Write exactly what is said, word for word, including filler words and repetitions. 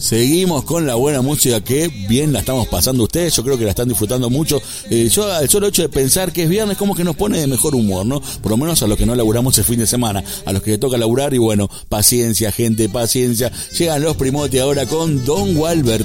Seguimos con la buena música, que bien la estamos pasando ustedes, yo creo que la están disfrutando mucho. Eh, yo al solo hecho de pensar que es viernes como que nos pone de mejor humor, ¿no? Por lo menos a los que no laburamos el fin de semana, a los que le toca laburar, y bueno, paciencia gente, paciencia. Llegan los Primote ahora con Don Walbert.